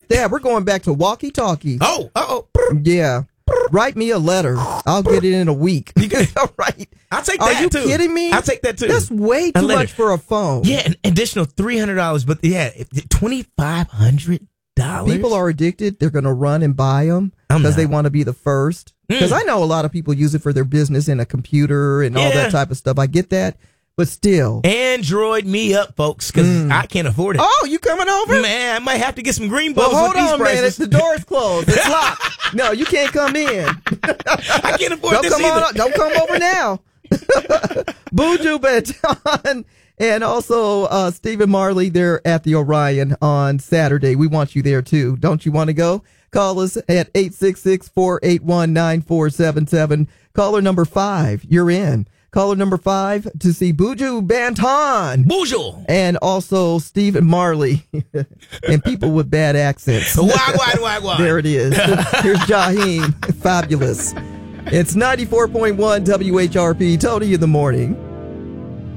that. We're going back to walkie-talkie. Oh. Yeah. Write me a letter. I'll get it in a week. All right. I'll take that, too. Are you kidding me? I'll take that, too. That's way too much for a phone. Yeah, an additional $300. But, yeah, $2,500. People are addicted. They're going to run and buy them because they want to be the first. Because I know a lot of people use it for their business and a computer and all that type of stuff. I get that. But still. Android me up, folks, because I can't afford it. Oh, you coming over? Man, I might have to get some green bulbs with these prices. Man. The door's closed. It's locked. No, you can't come in. I can't afford this either. Don't come over now. Buju Banton and also Stephen Marley, they're at the Orion on Saturday. We want you there, too. Don't you want to go? Call us at 866-481-9477. Caller number 5, you're in. Caller number 5 to see Buju Banton. Buju. And also Stephen Marley. And people with bad accents. Wag. There it is. Here's Jaheim. Fabulous. It's 94.1 WHRP. Tony in the morning.